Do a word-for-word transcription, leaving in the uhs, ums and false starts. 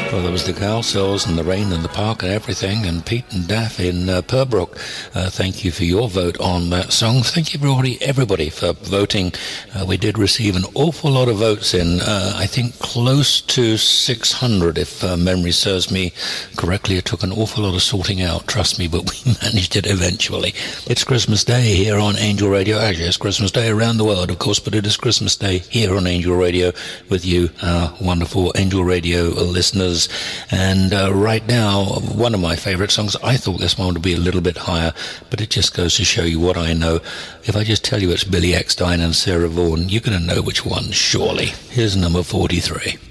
Well, there was the Cowsills and the Rain in the Park and everything, and Pete and Daff in uh, Purbrook. Uh, thank you for your vote on that song. Thank you, everybody, everybody for voting. Uh, we did receive an awful lot of votes in, uh, I think close to six hundred, if uh, memory serves me correctly. It took an awful lot of sorting out, trust me, but we managed it eventually. It's Christmas Day here on Angel Radio. Actually, it's Christmas Day around the world, of course, but it is Christmas Day here on Angel Radio with you, our wonderful Angel Radio listeners. And uh, right now, one of my favorite songs, I thought this one would be a little bit higher, but it just goes to show you what I know. If I just tell you it's Billy Eckstine and Sarah Vaughan, you're going to know which one, surely. Here's number forty-three.